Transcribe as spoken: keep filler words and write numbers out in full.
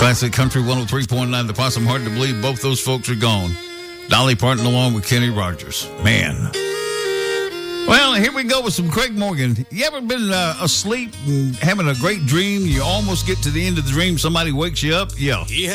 Classic Country one oh three point nine. The Possum. Hard to believe both those folks are gone. Dolly Parton along with Kenny Rogers. Man. Well, here we go with some Craig Morgan. You ever been uh, asleep and having a great dream? You almost get to the end of the dream. Somebody wakes you up? Yeah. He